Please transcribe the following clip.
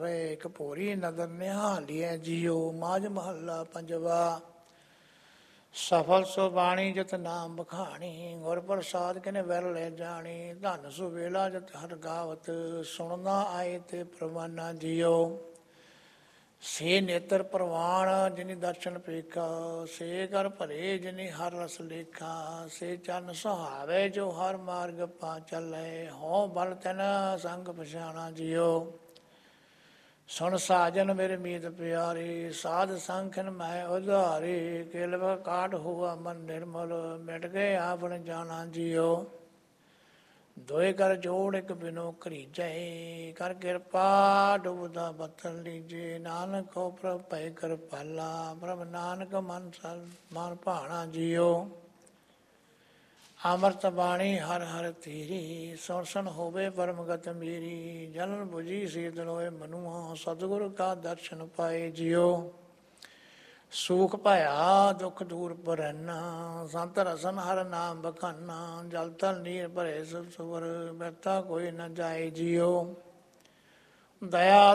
ਇੱਕ ਭੋਰੀ ਨਦਰ ਨਿਹਾਲੀਐ ਜੀਓ। ਮਾਝ ਮਹੱਲਾ ਪੰਜਵਾ। ਸਫਲ ਸੋ ਬਾਣੀ ਜਤ ਨਾਮ ਬਖਾਣੀ। ਗੁਰ ਪ੍ਰਸਾਦ ਕਿਨੇ ਵੈਰ ਲੈ ਜਾਣੀ। ਧਨ ਸੁ ਵੇਲਾ ਜਤ ਹਰ ਗਾਵਤ। ਸੁਣਨਾ ਆਏ ਤੇ ਪ੍ਰਵਾਨਾ ਜੀਓ। ਸੇ ਨੇਤਰ ਪ੍ਰਵਾਨ ਜਿਨੀ ਦਰਸ਼ਨ ਪੇਖਾ। ਸੇ ਕਰ ਭਰੇ ਜਿਨੀ ਹਰ ਰਸ ਲੇਖਾ। ਸੇ ਚਰਨ ਸੁਹਾਵੇ ਜੋ ਹਰ ਮਾਰਗ ਪਾ ਚੱਲੇ। ਹਉ ਬਲ ਤਨ ਸੰਗ ਪਛਾਣਾ ਜੀਓ। ਸੁਣ ਸਾਜਨ ਮੇਰੇ ਮੀਤ ਪਿਆਰੇ। ਸਾਧ ਸੰਖਨ ਮੈਂ ਉਧਾਰੇ। ਕਿਲਵ ਕਾਟ ਹੁਆ ਮਨ ਨਿਰਮਲ। ਮਿਟ ਗਏ ਆਪਨ ਜਾਣਾ ਜੀਓ। ਦੋਏ ਕਰ ਜੋੜ ਇੱਕ ਬਿਨੋ ਕਰੀਜੈ। ਕਰ ਕਿਰਪਾ ਡੁਬਦਾ ਬਤਨ ਲੀਜੇ। ਨਾਨਕ ਹੋ ਪ੍ਰਭ ਭੈ ਕਿਰਪਾਲਾ। ਪ੍ਰਭ ਨਾਨਕ ਮਨ ਭਾਣਾ ਜੀਓ। ਅੰਮ੍ਰਿਤ ਬਾਣੀ ਹਰ ਹਰ ਤੇਰੀ। ਸੁਣ ਸੁਣ ਹੋਵੇ ਪਰਮਗਤ ਮੇਰੀ। ਜਲਨ ਬੁਝੀ ਸੀਤ ਲੋਏ ਮਨੁਆ। ਸਤਿਗੁਰ ਕਾ ਦਰਸ਼ਨ ਪਾਏ ਜੀਓ। ਸੂਖ ਭਇਆ ਦੁਖ ਦੂਰ ਪਰੈਨਾ। ਸੰਤ ਰਸਨ ਹਰ ਨਾਮ ਬਖਾਨਾ। ਜਲ ਤਲ ਨੀਰ ਭਰੇ ਸੁਰ ਬਿਰਥਾ ਕੋਈ ਨ ਜਾਏ ਜੀਓ। ਦਇਆ